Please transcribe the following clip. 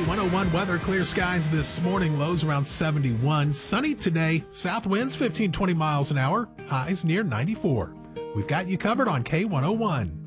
K101 weather, clear skies this morning, lows around 71. Sunny today, south winds 15-20 miles an hour, highs near 94. We've got you covered on K101.